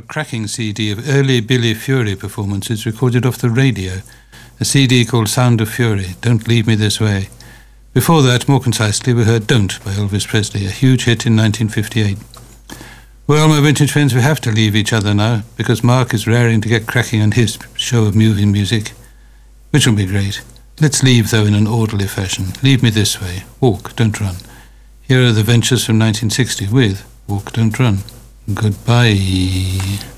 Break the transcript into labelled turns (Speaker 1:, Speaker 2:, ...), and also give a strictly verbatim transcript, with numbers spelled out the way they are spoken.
Speaker 1: cracking C D of early Billy Fury performances recorded off the radio, a C D called Sound of Fury, Don't Leave Me This Way. Before that, more concisely, we heard Don't by Elvis Presley, a huge hit in nineteen fifty-eight. Well, my vintage friends, we have to leave each other now, because Mark is raring to get cracking on his show of moving music, which will be great. Let's leave, though, in an orderly fashion. Leave Me This Way. Walk, Don't Run. Here are the Ventures from nineteen sixty with Walk, Don't Run. Goodbye.